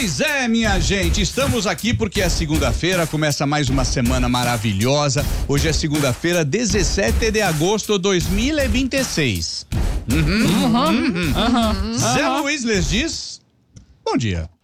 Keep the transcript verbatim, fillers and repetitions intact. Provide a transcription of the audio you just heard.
Pois é, minha gente, estamos aqui porque é segunda-feira, começa mais uma semana maravilhosa. Hoje é segunda-feira, dezessete de agosto de dois mil e vinte e seis. Uhum, uhum, uhum. Uhum. Zé Luiz lhes diz, bom dia.